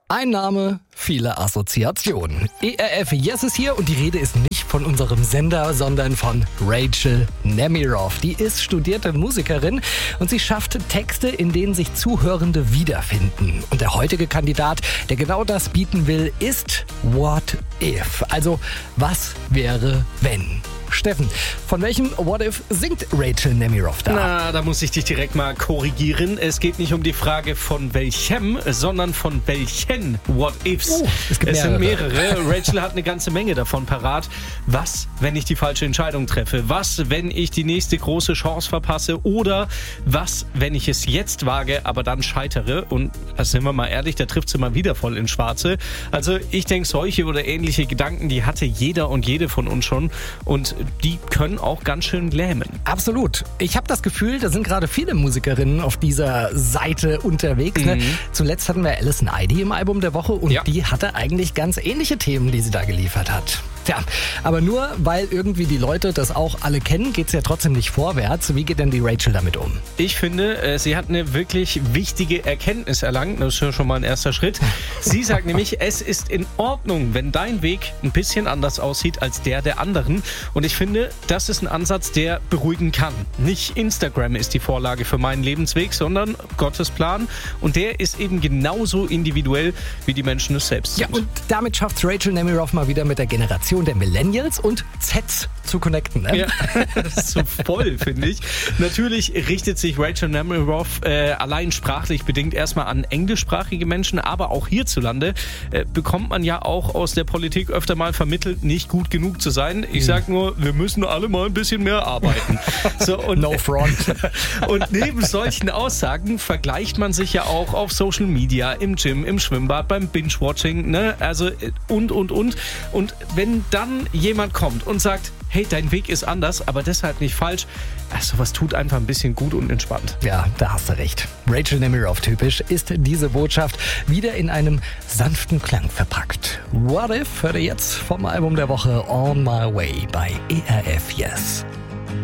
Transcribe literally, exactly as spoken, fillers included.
Ein Name, viele Assoziationen. E R F Yes ist hier und die Rede ist nicht von unserem Sender, sondern von Rachel Nemiroff. Die ist studierte Musikerin und sie schafft Texte, in denen sich Zuhörende wiederfinden. Und der heutige Kandidat, der genau das bieten will, ist What If? Also, was wäre, wenn? Steffen, von welchem What If singt Rachel Nemiroff da? Na, da muss ich dich direkt mal korrigieren. Es geht nicht um die Frage von welchem, sondern von welchen What Ifs. Oh, es gibt es mehrere. sind mehrere. Rachel hat eine ganze Menge davon parat. Was, wenn ich die falsche Entscheidung treffe? Was, wenn ich die nächste große Chance verpasse? Oder was, wenn ich es jetzt wage, aber dann scheitere? Und also sind wir mal ehrlich, da trifft sie mal wieder voll ins Schwarze. Also ich denke, solche oder ähnliche Gedanken, die hatte jeder und jede von uns schon. Und die können auch ganz schön lähmen. Absolut. Ich habe das Gefühl, da sind gerade viele Musikerinnen auf dieser Seite unterwegs. Mhm. Ne? Zuletzt hatten wir Alison Idie im Album der Woche und Ja. die hatte eigentlich ganz ähnliche Themen, die sie da geliefert hat. Tja, aber nur weil irgendwie die Leute das auch alle kennen, geht's ja trotzdem nicht vorwärts. Wie geht denn die Rachel damit um? Ich finde, äh, sie hat eine wirklich wichtige Erkenntnis erlangt. Das ist ja schon mal ein erster Schritt. Sie sagt nämlich, es ist in Ordnung, wenn dein Weg ein bisschen anders aussieht als der der anderen. Und ich finde, das ist ein Ansatz, der beruhigen kann. Nicht Instagram ist die Vorlage für meinen Lebensweg, sondern Gottes Plan. Und der ist eben genauso individuell, wie die Menschen es selbst sind. Ja, und damit schafft Rachel Nemiroff mal wieder mit der Generation der Millennials und Zs zu connecten. Ne? Ja, das ist so voll, finde ich. Natürlich richtet sich Rachel Nemiroff äh, allein sprachlich bedingt erstmal an englischsprachige Menschen, aber auch hierzulande äh, bekommt man ja auch aus der Politik öfter mal vermittelt, nicht gut genug zu sein. Ich sag nur, wir müssen alle mal ein bisschen mehr arbeiten. So, und, No front. und neben solchen Aussagen vergleicht man sich ja auch auf Social Media, im Gym, im Schwimmbad, beim Binge-Watching, ne? Also und, und, und. Und wenn dann jemand kommt und sagt, hey, dein Weg ist anders, aber deshalb nicht falsch, also was tut einfach ein bisschen gut und entspannt. Ja, da hast du recht. Rachel Nemiroff typisch ist diese Botschaft wieder in einem sanften Klang verpackt. What If hört ihr jetzt vom Album der Woche On My Way bei E R F Yes.